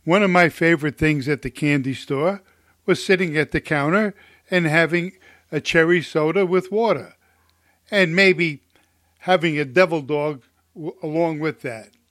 One of my favorite things at the candy store was sitting at the counter and having a cherry soda with water, and maybe having a devil dog along with that.